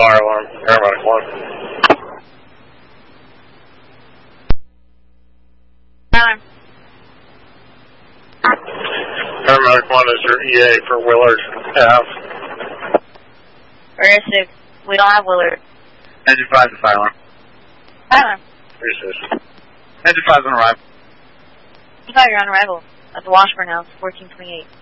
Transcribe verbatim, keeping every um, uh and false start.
Fire alarm, paramedic one. Alarm. Paramedic one is your E A for Willard Ave. Progressive. We don't have Willard. Engine five is fire alarm. Fire alarm. Resist. Engine five is on arrival. Engine five, you're on arrival at the Washburn House, fourteen twenty-eight.